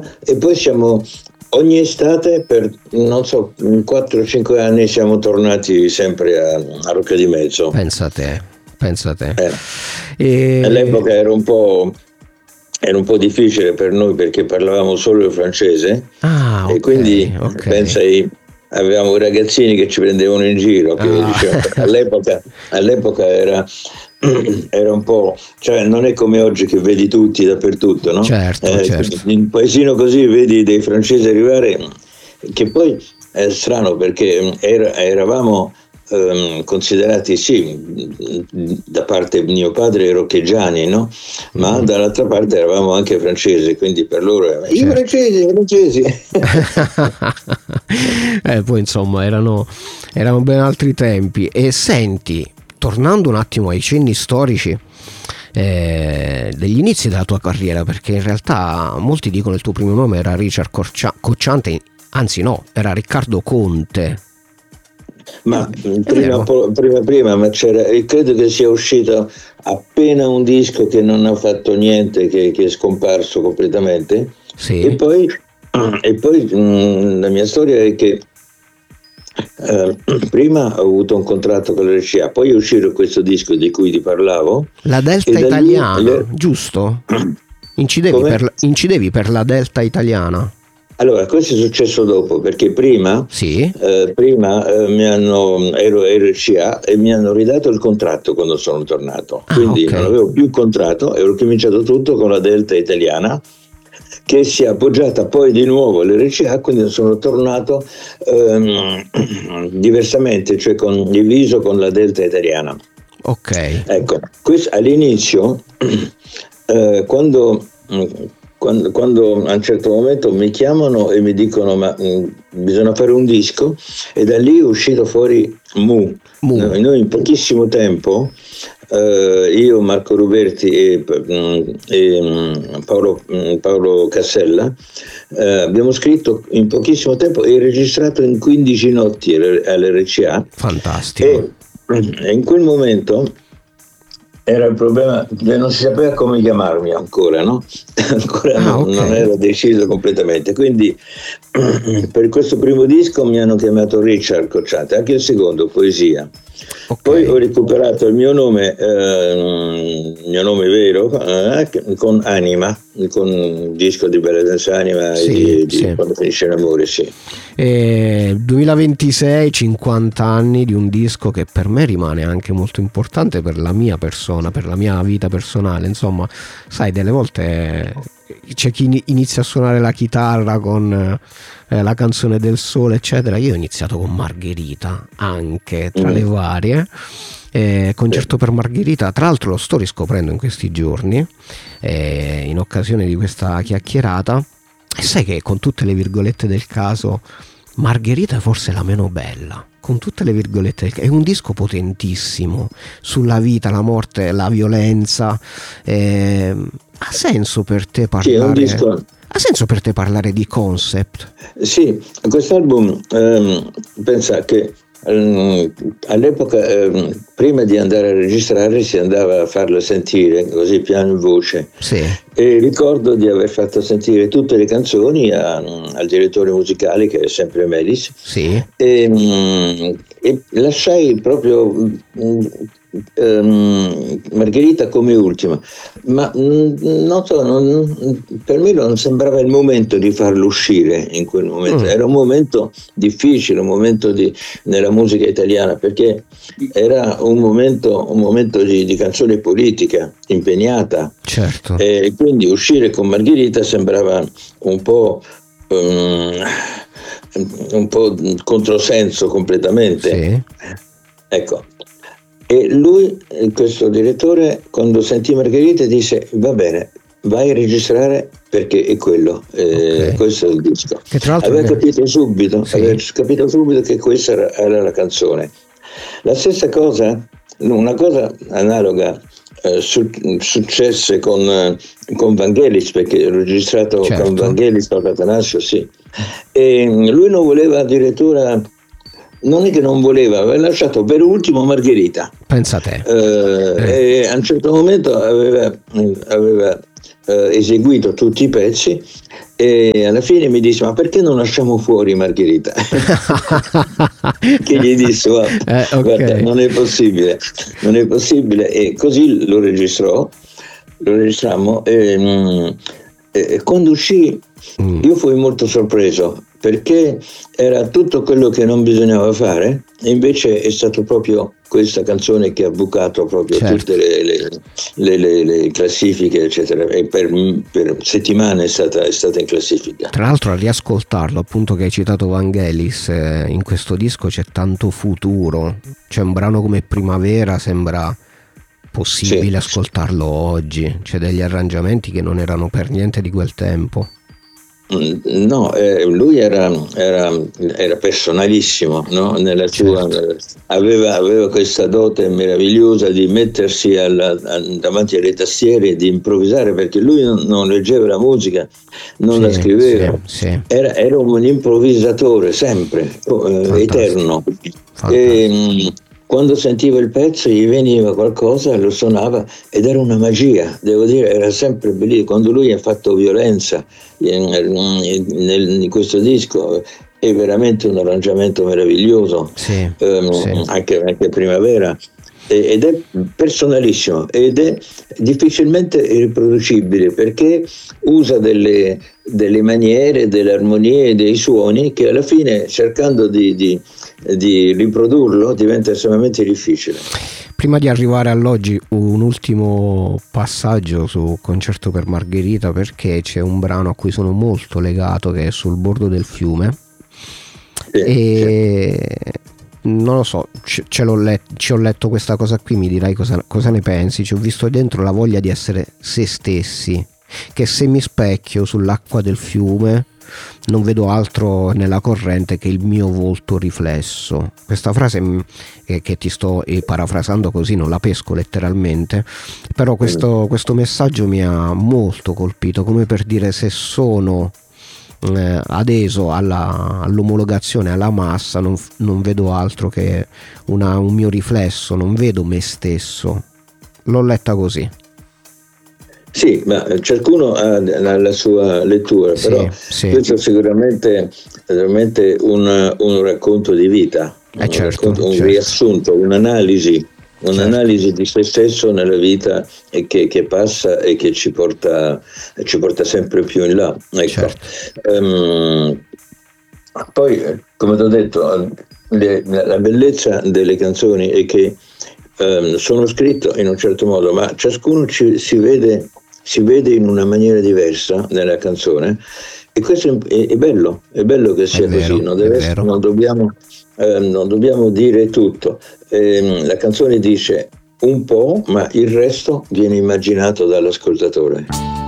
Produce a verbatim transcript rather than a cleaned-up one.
e poi siamo ogni estate per non so quattro o cinque anni siamo tornati sempre a, a Rocca di Mezzo. Pensa a te, pensa a te. Eh. E... All'epoca era un po' era un po' difficile per noi perché parlavamo solo il francese, ah, okay, e quindi okay. pensai, avevamo i ragazzini che ci prendevano in giro, che ah. dicevano, all'epoca, all'epoca era, era un po', cioè non è come oggi che vedi tutti dappertutto, no? Certo, eh, certo. In un paesino così vedi dei francesi arrivare, che poi è strano perché era, eravamo ehm, considerati, sì, da parte di mio padre roccheggiani, no? Ma mm. dall'altra parte eravamo anche francesi, quindi per loro erano, certo. I francesi, i francesi. eh, poi insomma erano, erano ben altri tempi. E senti, tornando un attimo ai cenni storici eh, degli inizi della tua carriera, perché in realtà molti dicono il tuo primo nome era Richard Corcia- Cocciante, anzi no, era Riccardo Conte. Ma prima, prima, prima, ma c'era, credo che sia uscito appena un disco che non ha fatto niente, che, che è scomparso completamente. Sì. E poi, e poi mh, la mia storia è che eh, prima ho avuto un contratto con l'R C A, poi è uscito questo disco di cui ti parlavo. La Delta Italiana, le... giusto? Incidevi per, incidevi per la Delta Italiana. Allora, questo è successo dopo, perché prima, sì. eh, prima eh, mi hanno, ero R C A e mi hanno ridato il contratto quando sono tornato, ah, quindi okay. non avevo più contratto e ho cominciato tutto con la Delta Italiana, che si è appoggiata poi di nuovo all'R C A, quindi sono tornato ehm, diversamente, cioè con, diviso con la Delta Italiana. Ok. Ecco, questo, all'inizio, eh, quando... Quando, quando a un certo momento mi chiamano e mi dicono ma mh, bisogna fare un disco, e da lì è uscito fuori Mu. Mu. Noi, noi in pochissimo tempo, eh, io, Marco Ruberti e, mh, e mh, Paolo, mh, Paolo Cassella, eh, abbiamo scritto in pochissimo tempo e registrato in quindici notti all'R C A. Fantastico. E, e in quel momento era il problema che non si sapeva come chiamarmi ancora, no? Ancora ah, non, okay. non ero deciso completamente. Quindi per questo primo disco mi hanno chiamato Richard Cocciante, anche il secondo, Poesia. Okay. Poi ho recuperato il mio nome, eh, il mio nome vero, eh, con Anima, con il disco di Bella Danza Anima, sì, e di, sì. di Quando finisce l'amore, sì. E duemilaventisei, cinquanta anni di un disco che per me rimane anche molto importante per la mia persona, per la mia vita personale. Insomma, sai, delle volte c'è chi inizia a suonare la chitarra con eh, la canzone del sole, eccetera. Io ho iniziato con Margherita, anche tra mm. le varie. Eh, concerto per Margherita, tra l'altro lo sto riscoprendo in questi giorni, eh, in occasione di questa chiacchierata. E sai che con tutte le virgolette del caso Margherita è forse la meno bella, con tutte le virgolette del caso. È un disco potentissimo sulla vita, la morte, la violenza. eh, ha senso per te parlare? Sì, è un disco... Ha senso per te parlare di concept? Sì, quest'album ehm, pensa che ehm, all'epoca ehm, prima di andare a registrare si andava a farlo sentire così piano in voce. Sì. E ricordo di aver fatto sentire tutte le canzoni a, al direttore musicale, che è sempre Melis. Sì. E, e lasciai proprio Um, Margherita come ultima, ma mh, non so, non, per me non sembrava il momento di farlo uscire in quel momento. Mm. Era un momento difficile, un momento di, nella musica italiana, perché era un momento, un momento di, di canzone politica impegnata. Certo. E quindi uscire con Margherita sembrava un po' um, un po' controsenso completamente. Sì. Ecco. E lui, questo direttore, quando sentì Margherita disse va bene, vai a registrare perché è quello, eh, okay. Questo è il disco. Che tra l'altro aveva che... capito subito, sì. aveva capito subito che questa era, era la canzone. La stessa cosa, una cosa analoga eh, su, successe con, eh, con Vangelis, perché ho registrato certo. con Vangelis, con Atanasio, sì. E lui non voleva addirittura... Non è che non voleva, aveva lasciato per ultimo Margherita. Pensa a te. Eh, eh. E a un certo momento aveva, aveva eh, eseguito tutti i pezzi e alla fine mi disse: ma perché non lasciamo fuori Margherita? Che gli disse: oh, eh, okay. guarda, non è possibile, non è possibile. E così lo registrò, lo registrammo e, e quando uscì mm. io fui molto sorpreso, perché era tutto quello che non bisognava fare, e invece è stato proprio questa canzone che ha bucato proprio certo. tutte le, le, le, le, le classifiche, eccetera, e per, per settimane è stata, è stata in classifica. Tra l'altro, a riascoltarlo, appunto, che hai citato Vangelis, eh, in questo disco c'è tanto futuro, c'è un brano come Primavera, sembra possibile sì. ascoltarlo oggi, c'è degli arrangiamenti che non erano per niente di quel tempo. No, eh, lui era, era, era personalissimo, no? Nella sua, certo. aveva, aveva questa dote meravigliosa di mettersi alla, a, davanti alle tastiere e di improvvisare, perché lui non, non leggeva la musica, non sì, la scriveva, sì, sì. Era, era un improvvisatore sempre, eh, eterno. E, quando sentiva il pezzo gli veniva qualcosa, lo suonava ed era una magia, devo dire, era sempre bellissimo. Quando lui ha fatto Violenza in, in, in questo disco è veramente un arrangiamento meraviglioso, sì, um, sì. Anche, anche Primavera, ed è personalissimo ed è difficilmente riproducibile, perché usa delle, delle maniere, delle armonie, dei suoni che alla fine, cercando di, di di riprodurlo, diventa estremamente difficile. Prima di arrivare all'oggi, un ultimo passaggio su Concerto per Margherita, perché c'è un brano a cui sono molto legato, che è Sul bordo del fiume, sì, e sì. non lo so, ce l'ho let- ci ho letto questa cosa qui, mi dirai cosa, cosa ne pensi. Ci ho visto dentro la voglia di essere se stessi, che se mi specchio sull'acqua del fiume non vedo altro nella corrente che il mio volto riflesso. Questa frase eh, che ti sto eh, parafrasando così, non la pesco letteralmente, però questo, questo messaggio mi ha molto colpito, come per dire, se sono eh, adeso alla, all'omologazione, alla massa, non, non vedo altro che una, un mio riflesso, non vedo me stesso. L'ho letta così. Sì, ma ciascuno ha la sua lettura, sì, però sì. questo è sicuramente, sicuramente un, un racconto di vita, eh un, certo, racconto, un certo. riassunto, un'analisi, un'analisi certo. di se stesso nella vita e che, che passa e che ci porta, ci porta sempre più in là. Ecco. Certo. Um, poi, come ti ho detto, le, la bellezza delle canzoni è che um, sono scritte in un certo modo, ma ciascuno ci, si vede si vede in una maniera diversa nella canzone, e questo è, è bello, è bello che sia vero, così, non, deve essere, non, dobbiamo, eh, non dobbiamo dire tutto. Eh, la canzone dice un po', ma il resto viene immaginato dall'ascoltatore.